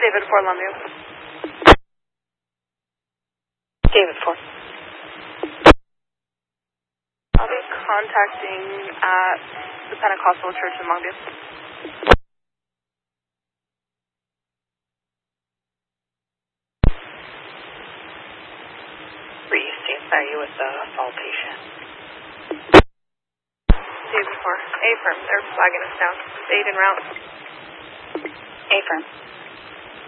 David 4 Longview. David 4. I'll be contacting at the Pentecostal Church in Longview. Stand by you with the fall patient. David 4. A-firm. They're flagging us down. 8 en route. A-firm.